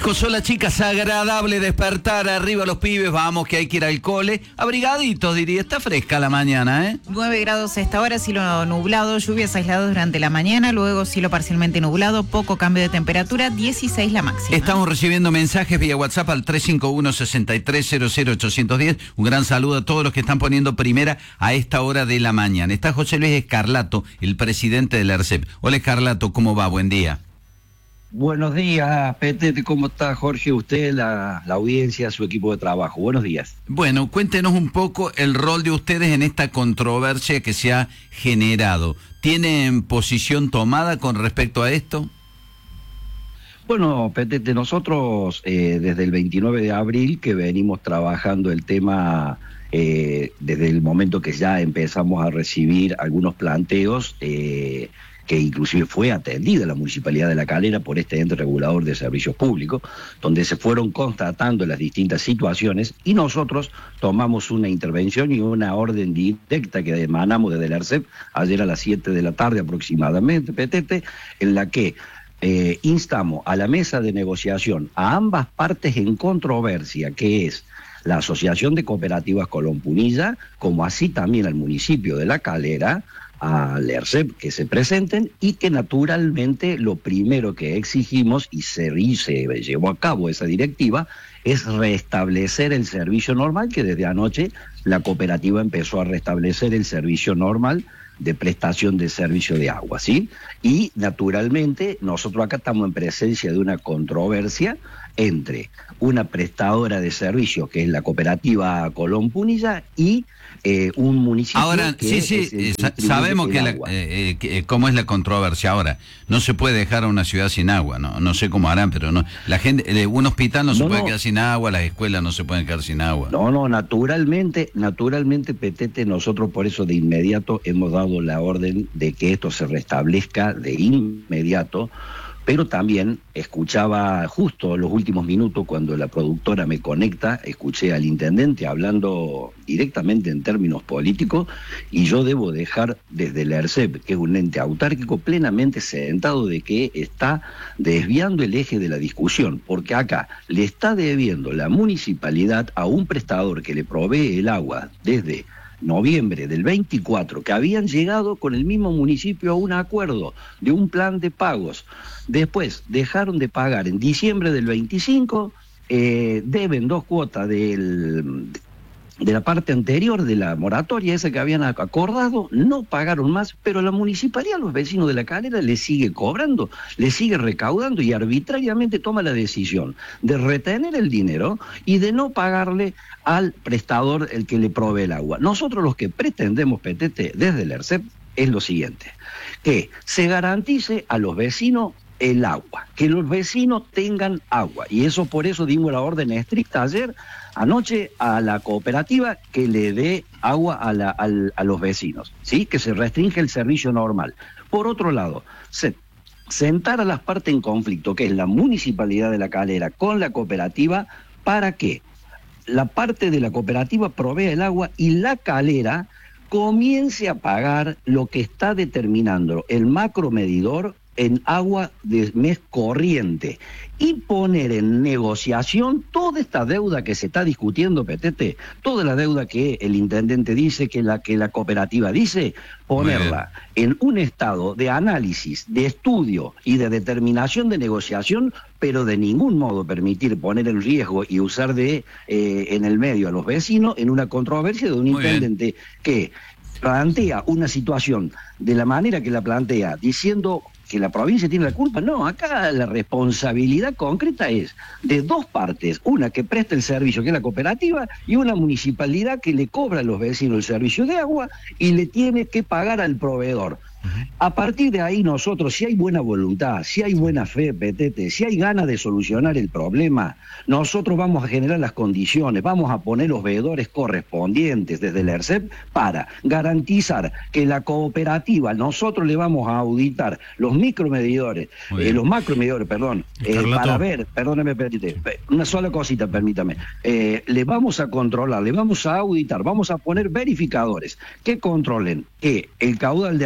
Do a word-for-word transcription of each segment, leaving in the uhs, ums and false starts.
Sola, chicas, agradable despertar, arriba los pibes, vamos que hay que ir al cole, abrigaditos diría, está fresca la mañana, ¿eh? nueve grados a esta hora, cielo nublado, lluvias aisladas durante la mañana, luego cielo parcialmente nublado, poco cambio de temperatura, dieciséis la máxima. Estamos recibiendo mensajes vía WhatsApp al tres cinco uno, seis tres cero cero ocho uno cero, un gran saludo a todos los que están poniendo primera a esta hora de la mañana. Está José Luis Escarlato, el presidente del ERCEP. Hola Escarlato, ¿cómo va? Buen día. Buenos días, Petete, ¿cómo está Jorge? Usted, la, la audiencia, su equipo de trabajo. Buenos días. Bueno, cuéntenos un poco el rol de ustedes en esta controversia que se ha generado. ¿Tienen posición tomada con respecto a esto? Bueno, Petete, nosotros eh, desde el veintinueve de abril que venimos trabajando el tema, eh, desde el momento que ya empezamos a recibir algunos planteos, eh, que inclusive fue atendida la Municipalidad de La Calera por este ente regulador de servicios públicos, donde se fueron constatando las distintas situaciones y nosotros tomamos una intervención y una orden directa que emanamos desde el ERCEP ayer a las siete de la tarde aproximadamente, Petete, en la que eh, instamos a la mesa de negociación a ambas partes en controversia, que es la Asociación de Cooperativas Colón Punilla, como así también al municipio de La Calera, al ERCEP, que se presenten y que naturalmente lo primero que exigimos, y se, y se llevó a cabo esa directiva, es restablecer el servicio normal, que desde anoche la cooperativa empezó a restablecer el servicio normal de prestación de servicio de agua, ¿sí? Y naturalmente nosotros acá estamos en presencia de una controversia entre una prestadora de servicios, que es la cooperativa Colón Punilla, y eh, un municipio. Ahora, que sí, sí, es sa sabemos que, la, eh, que cómo es la controversia. Ahora, no se puede dejar a una ciudad sin agua, no, no sé cómo harán, pero no, la gente, eh, un hospital no se no, puede no. quedar sin agua, las escuelas no se pueden quedar sin agua. No, no, naturalmente, naturalmente, Petete, nosotros por eso de inmediato hemos dado la orden de que esto se restablezca de inmediato. Pero también escuchaba justo los últimos minutos cuando la productora me conecta, escuché al intendente hablando directamente en términos políticos, y yo debo dejar desde el ERCEP, que es un ente autárquico, plenamente sentado de que está desviando el eje de la discusión, porque acá le está debiendo la municipalidad a un prestador que le provee el agua desde noviembre del veinticuatro, que habían llegado con el mismo municipio a un acuerdo de un plan de pagos. Después dejaron de pagar en diciembre del veinticinco, eh, deben dos cuotas del, de la parte anterior de la moratoria, esa que habían acordado, no pagaron más, pero la municipalidad, los vecinos de La Calera, le sigue cobrando, le sigue recaudando y arbitrariamente toma la decisión de retener el dinero y de no pagarle al prestador el que le provee el agua. Nosotros los que pretendemos, Petete, desde el ERCEP, es lo siguiente, que se garantice a los vecinos el agua, que los vecinos tengan agua, y eso por eso dimos la orden estricta ayer, anoche, a la cooperativa que le dé agua a, la, a, a los vecinos, ¿sí? Que se restringe el servicio normal. Por otro lado, se sentar a las partes en conflicto, que es la Municipalidad de La Calera con la cooperativa, para que la parte de la cooperativa provea el agua y La Calera comience a pagar lo que está determinando el macromedidor en agua de mes corriente y poner en negociación toda esta deuda que se está discutiendo, Petete, toda la deuda que el intendente dice, que la, que la cooperativa dice, ponerla en un estado de análisis, de estudio y de determinación de negociación, pero de ningún modo permitir poner en riesgo y usar de eh, en el medio a los vecinos en una controversia de un Muy intendente bien. que plantea una situación de la manera que la plantea, diciendo que la provincia tiene la culpa. No, acá la responsabilidad concreta es de dos partes, una que presta el servicio, que es la cooperativa, y una municipalidad que le cobra a los vecinos el servicio de agua y le tiene que pagar al proveedor. A partir de ahí nosotros, si hay buena voluntad, si hay buena fe, Petete, si hay ganas de solucionar el problema, nosotros vamos a generar las condiciones, vamos a poner los veedores correspondientes desde el ERCEP para garantizar que la cooperativa, nosotros le vamos a auditar los micromedidores, eh, los macromedidores, perdón, eh, para ver, perdóneme, Petete, una sola cosita, permítame, eh, le vamos a controlar, le vamos a auditar, vamos a poner verificadores que controlen que el caudal de agua que está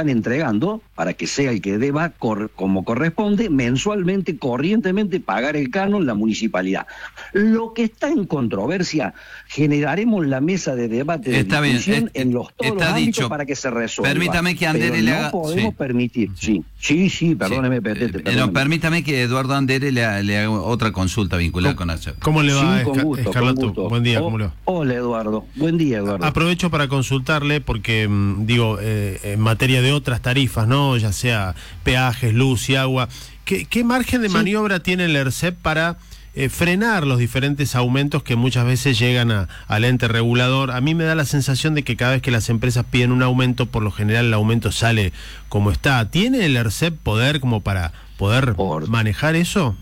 están entregando para que sea el que deba, cor, como corresponde, mensualmente, corrientemente, pagar el canon la municipalidad. Lo que está en controversia, generaremos la mesa de debate de está discusión bien, es, en los, todos está los ámbitos dicho. para que se resuelva. Permítame que Andere pero le no haga... podemos sí. permitir, sí, sí, sí, perdóneme, sí. Petete, Eh, perdóneme. No, permítame que Eduardo Andere le, le haga otra consulta vinculada con eso. ¿Cómo le va, Sí, con Esca- gusto, Escarlato? con gusto. Buen día, Oh, ¿cómo le va? Hola, Eduardo. Buen día, Eduardo. Aprovecho para consultarle porque, mm, digo, eh, en materia de otras tarifas, ¿no? Ya sea peajes, luz y agua, ¿qué, qué margen de Sí. maniobra tiene el ERCEP para eh, frenar los diferentes aumentos que muchas veces llegan a, al ente regulador? A mí me da la sensación de que cada vez que las empresas piden un aumento, por lo general el aumento sale como está. ¿Tiene el ERCEP poder como para poder Por- manejar eso?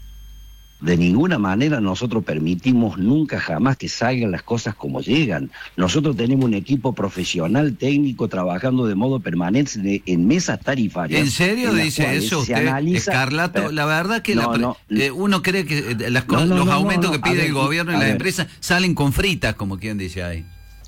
De ninguna manera nosotros permitimos nunca jamás que salgan las cosas como llegan. Nosotros tenemos un equipo profesional técnico trabajando de modo permanente de- en mesas tarifarias. ¿En serio en las dice cuales eso se usted, analiza- Escarlato? Eh, La verdad que no, la pre- no, eh, uno cree que eh, las No, cosas- no, los no, aumentos no, que no. pide A el ver, gobierno y a las ver. empresas salen con fritas, como quien dice ahí.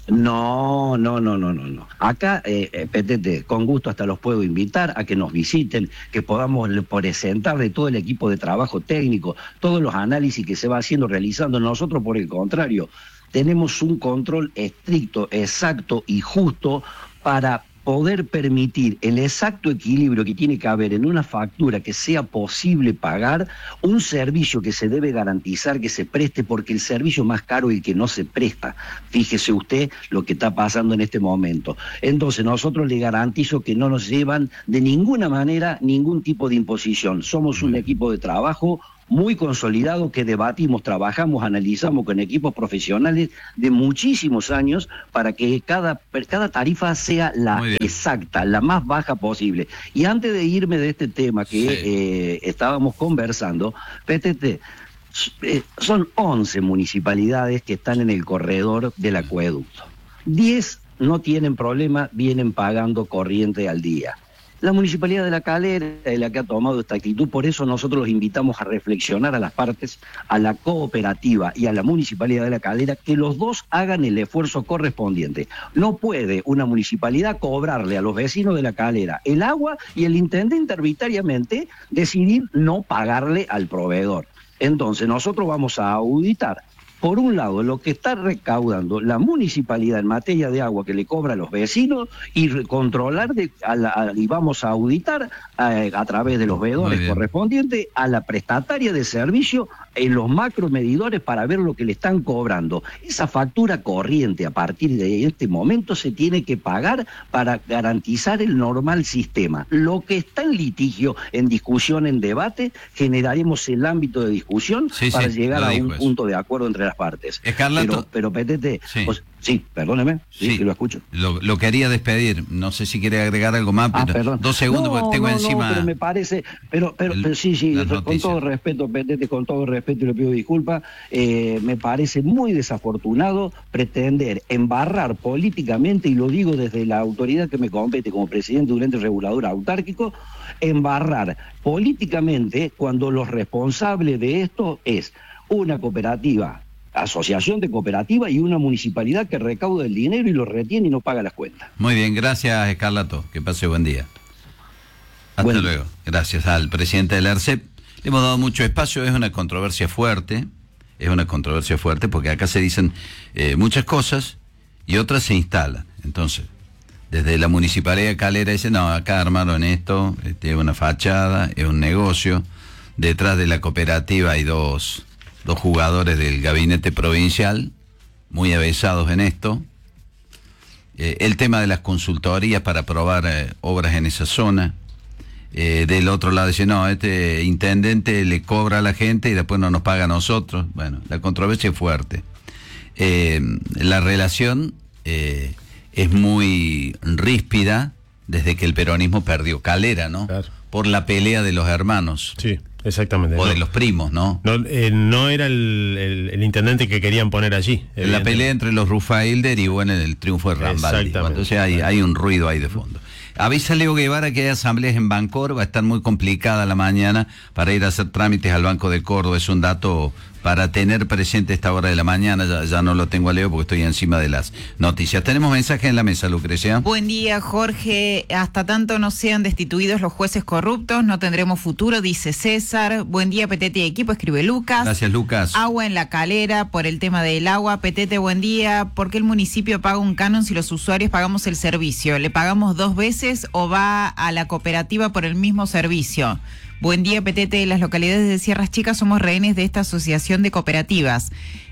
No, no, no, no, no, no. Acá, eh, eh, Petete, con gusto hasta los puedo invitar a que nos visiten, que podamos le- presentarle todo el equipo de trabajo técnico, todos los análisis que se va haciendo, realizando. Nosotros, por el contrario, tenemos un control estricto, exacto y justo para poder permitir el exacto equilibrio que tiene que haber en una factura que sea posible pagar, un servicio que se debe garantizar que se preste, porque el servicio más caro es el que no se presta. Fíjese usted lo que está pasando en este momento. Entonces nosotros le garantizo que no nos llevan de ninguna manera ningún tipo de imposición. Somos un equipo de trabajo muy consolidado que debatimos, trabajamos, analizamos con equipos profesionales de muchísimos años para que cada, cada tarifa sea la exacta, la más baja posible. Y antes de irme de este tema que Sí. eh, estábamos conversando, P T T, eh, son once municipalidades que están en el corredor del acueducto. diez no tienen problema, vienen pagando corriente al día. La Municipalidad de La Calera es la que ha tomado esta actitud, por eso nosotros los invitamos a reflexionar a las partes, a la cooperativa y a la Municipalidad de La Calera, que los dos hagan el esfuerzo correspondiente. No puede una municipalidad cobrarle a los vecinos de La Calera el agua y el intendente arbitrariamente decidir no pagarle al proveedor. Entonces nosotros vamos a auditar, por un lado, lo que está recaudando la municipalidad en materia de agua que le cobra a los vecinos y re- controlar de, a la, a- y vamos a auditar a, a través de los veedores correspondientes a la prestataria de servicio en los macromedidores para ver lo que le están cobrando. Esa factura corriente a partir de este momento se tiene que pagar para garantizar el normal sistema. Lo que está en litigio, en discusión, en debate, generaremos el ámbito de discusión Sí, para sí, llegar lo a un dijo eso. punto de acuerdo entre las partes. Escarlato. Pero, pero Petete, Sí. pues, sí, perdóneme, sí, Sí. que lo escucho. Lo, lo quería despedir. No sé si quiere agregar algo más, Ah, pero perdón. dos segundos No, porque tengo no, encima. No, pero me parece, pero, pero, el- pero sí, sí, las con noticias. todo respeto, Petete, con todo respeto y le pido disculpas, eh, me parece muy desafortunado pretender embarrar políticamente, y lo digo desde la autoridad que me compete como presidente de un ente regulador autárquico, embarrar políticamente cuando los responsables de esto es una cooperativa, asociación de cooperativas y una municipalidad que recauda el dinero y lo retiene y no paga las cuentas. Muy bien, gracias Escarlato. Que pase buen día. Hasta Buen- luego. Gracias al presidente del ERCEP. Le hemos dado mucho espacio, es una controversia fuerte, es una controversia fuerte porque acá se dicen eh, muchas cosas y otras se instalan. Entonces, desde la Municipalidad de Calera dice, no, acá armaron esto, este, es una fachada, es un negocio. Detrás de la cooperativa hay dos, dos jugadores del gabinete provincial, muy avesados en esto. Eh, el tema de las consultorías para aprobar eh, obras en esa zona. Eh, del otro lado dice, no, este intendente le cobra a la gente y después no nos paga a nosotros. Bueno, la controversia es fuerte. Eh, la relación eh, es muy ríspida desde que el peronismo perdió Calera, ¿no? Claro. Por la pelea de los hermanos. Sí, exactamente. O No. de los primos, ¿no? No, eh, no era el, el- el intendente que querían poner allí. La evidentemente. pelea entre los Rufael derivó en el triunfo de Rambaldi. Exactamente. Entonces hay, hay un ruido ahí de fondo. Avisa Leo Guevara que hay asambleas en Bancor, va a estar muy complicada la mañana para ir a hacer trámites al Banco de Córdoba, es un dato para tener presente esta hora de la mañana. Ya, ya no lo tengo a Leo porque estoy encima de las noticias. Tenemos mensajes en la mesa, Lucrecia. Buen día, Jorge. Hasta tanto no sean destituidos los jueces corruptos, no tendremos futuro, dice César. Buen día, Petete y equipo, escribe Lucas. Gracias, Lucas. Agua en la calera por el tema del agua. Petete, buen día. ¿Por qué el municipio paga un canon si los usuarios pagamos el servicio? ¿Le pagamos dos veces o va a la cooperativa por el mismo servicio? Buen día, Petete. Las localidades de Sierras Chicas somos rehenes de esta asociación de cooperativas.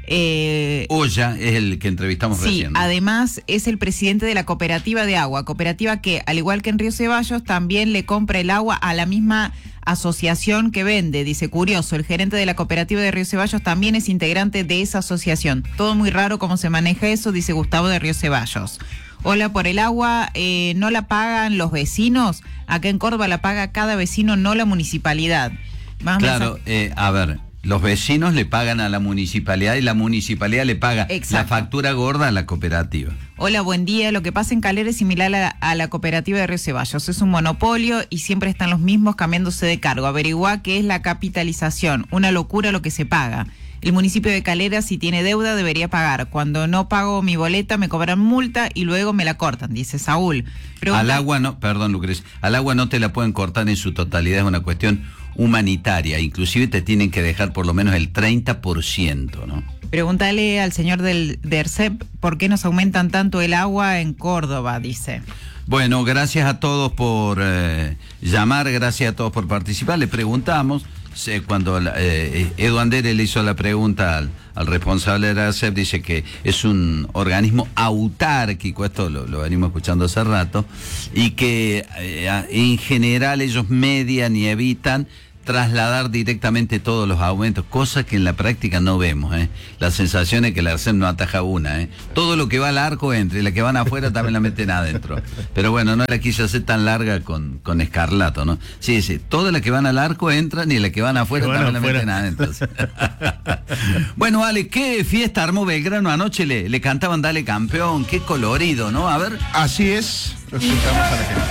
Eh, Olla es el que entrevistamos sí, recién, ¿no? Además es el presidente de la cooperativa de agua, cooperativa que, al igual que en Río Ceballos, también le compra el agua a la misma asociación que vende. Dice, curioso, el gerente de la cooperativa de Río Ceballos también es integrante de esa asociación. Todo muy raro cómo se maneja eso, dice Gustavo de Río Ceballos. Hola, por el agua, eh, ¿no la pagan los vecinos? Acá en Córdoba la paga cada vecino, no la municipalidad. Más claro, eh, a ver, los vecinos le pagan a la municipalidad y la municipalidad le paga Exacto. la factura gorda a la cooperativa. Hola, buen día. Lo que pasa en Calera es similar a la, a la cooperativa de Río Ceballos. Es un monopolio y siempre están los mismos cambiándose de cargo. Averigua qué es la capitalización. Una locura lo que se paga. El municipio de Calera, si tiene deuda, debería pagar. Cuando no pago mi boleta, me cobran multa y luego me la cortan, dice Saúl. Pregunta... Al agua no, perdón, Lucrecia, al agua no te la pueden cortar en su totalidad, es una cuestión humanitaria. Inclusive te tienen que dejar por lo menos el treinta por ciento, ¿no? Pregúntale al señor del de ERCEP por qué nos aumentan tanto el agua en Córdoba, dice. Bueno, gracias a todos por eh, llamar, gracias a todos por participar. Le preguntamos, eh, cuando eh, Edu Andere le hizo la pregunta al, al responsable de la ERCEP, dice que es un organismo autárquico, esto lo, lo venimos escuchando hace rato, y que eh, en general ellos median y evitan trasladar directamente todos los aumentos, cosa que en la práctica no vemos, ¿eh? La sensación es que la ERCEP no ataja una, ¿eh? Todo lo que va al arco entra y la que van afuera también la meten adentro. Pero bueno, no la quiso hacer tan larga con, con Escarlato, ¿no? Sí, sí, todas las que van al arco entran y las que van afuera bueno, también afuera. la meten adentro. Bueno, Ale, ¿qué fiesta armó Belgrano anoche? Le, le cantaban Dale Campeón, qué colorido, ¿no? A ver. Así es, lo escuchamos a la gente.